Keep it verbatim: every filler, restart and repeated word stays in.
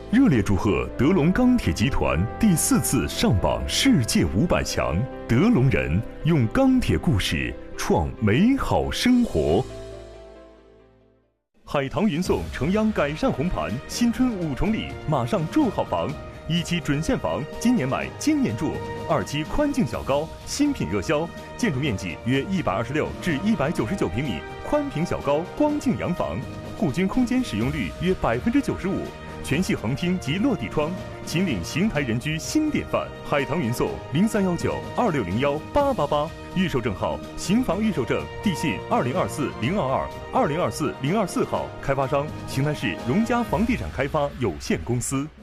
热烈祝贺德龙钢铁集团第四次上榜世界五百强，德龙人用钢铁故事创美好生活。海棠云颂诚央改善红盘，新春五重礼，马上住好房。一期准现房，今年买，今年住；二期宽净小高，新品热销，建筑面积约一百二十六至一百九十九平米，宽屏小高光净洋房，户均空间使用率约百分之九十五，全系横厅及落地窗，秦岭邢台人居新典范。海棠云颂零三幺九二六零幺八八八，预售证号邢房预售证，地信二零二四零二二二零二四零二四号，开发商邢台市荣嘉房地产开发有限公司。